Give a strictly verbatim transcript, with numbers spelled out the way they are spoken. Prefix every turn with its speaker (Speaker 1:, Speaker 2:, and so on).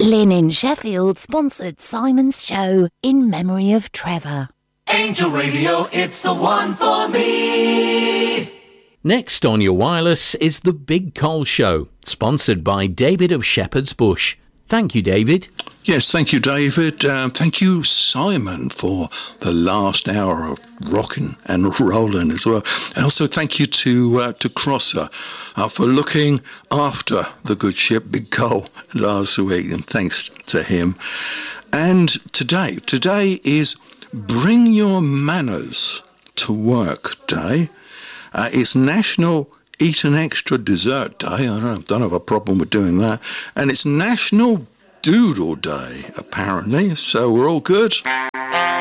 Speaker 1: Lynn in Sheffield sponsored Simon's show in memory of Trevor.
Speaker 2: Angel Radio, it's the one for me.
Speaker 3: Next on your wireless is The Big Coal Show, sponsored by David of Shepherd's Bush. Thank you, David.
Speaker 4: Yes, thank you, David. Uh, thank you, Simon, for the last hour of rocking and rolling as well. And also thank you to uh, to Crosser uh, for looking after the good ship Big Coal last week, and thanks to him. And today, today is Bring Your Manners to Work Day. Uh, it's National Eat an Extra Dessert Day. I don't, don't have a problem with doing that. And it's National Doodle Day, apparently, so we're all good.